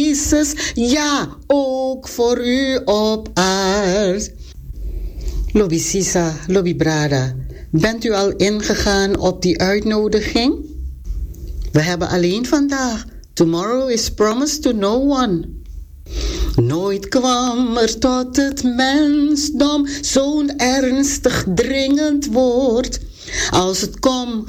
Jezus, ja, ook voor u op aard. Lobby Sisa, Lobby Brada, bent u al ingegaan op die uitnodiging? We hebben alleen vandaag. Tomorrow is promised to no one. Nooit kwam er tot het mensdom zo'n ernstig dringend woord als het komt